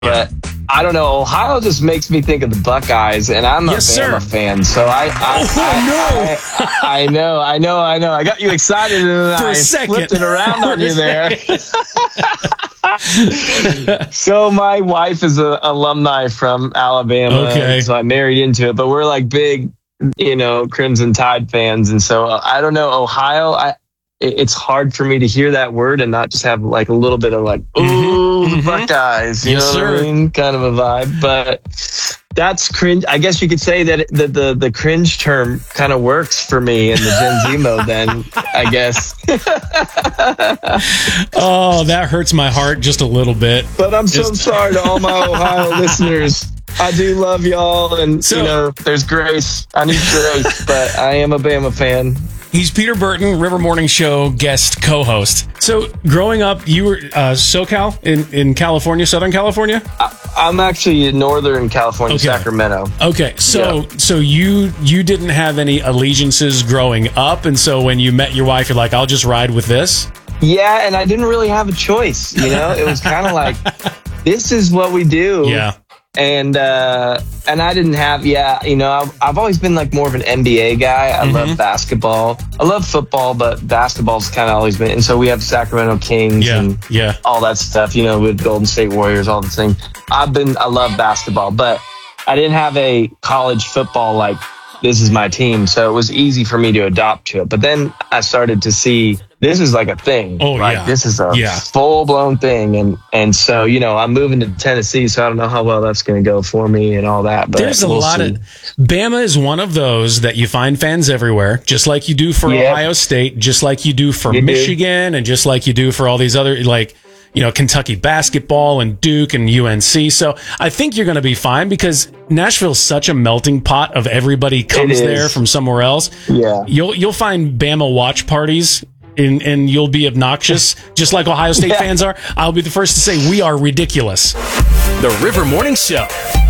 But I don't know. Ohio just makes me think of the Buckeyes, and I'm a Bama fan. So I know. I got you excited, and For I a second. flipped it around on you there. So my wife is an alumni from Alabama, Okay. so I married into it. But we're like big, Crimson Tide fans, and so I don't know. Ohio, it's hard for me to hear that word and not just have like a little bit of like, ooh, the Buckeyes, you know what I mean? Kind of a vibe. But that's cringe. I guess you could say that the cringe term kind of works for me in the Gen Z mode then, I guess. Oh, that hurts my heart just a little bit. But I'm so sorry to all my Ohio listeners. I do love y'all, and, there's grace. I need grace, but I am a Bama fan. He's Peter Burton, River Morning Show guest co-host. So, growing up, you were SoCal in California, Southern California? I'm actually in Northern California, Sacramento. Okay, so you didn't have any allegiances growing up, and so when you met your wife, you're like, I'll just ride with this? Yeah, and I didn't really have a choice, It was kind of like, this is what we do. Yeah. And I didn't have, I've always been like more of an NBA guy. I love basketball. I love football, but basketball's kind of always been. And so we have Sacramento Kings and all that stuff, with Golden State Warriors, all the things. I love basketball, but I didn't have a college football like this is my team. So it was easy for me to adopt to it. But then I started to see this is like a thing. Oh, like, this is a full-blown thing. And so, I'm moving to Tennessee, so I don't know how well that's going to go for me and all that. But there's a lot of... Bama is one of those that you find fans everywhere, just like you do for Ohio State, just like you do for Michigan, and just like you do for all these other, Kentucky basketball and Duke and UNC. So I think you're going to be fine because Nashville's such a melting pot of everybody comes there from somewhere else. Yeah. You'll find Bama watch parties and you'll be obnoxious, just like Ohio State fans are. I'll be the first to say we are ridiculous. The River Morning Show.